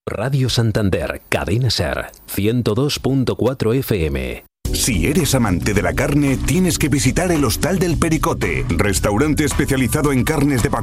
Radio Santander, Cadena Ser, 102.4 FM. Si eres amante de la carne, tienes que visitar el Hostal del Pericote, restaurante especializado en carnes de vacuno